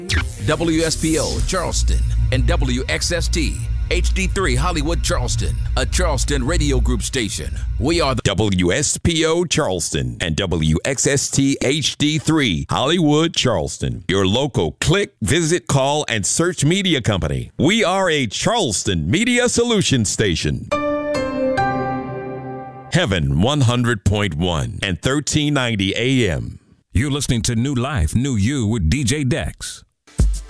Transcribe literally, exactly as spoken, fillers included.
W S P O Charleston and W X S T H D three Hollywood Charleston, a Charleston Radio Group station. We are the W S P O Charleston and W X S T H D three Hollywood Charleston, your local click, visit, call, and search media company. We are a Charleston Media Solutions station. Heaven one hundred point one and thirteen ninety A M. You're listening to New Life, New You with D J Dex.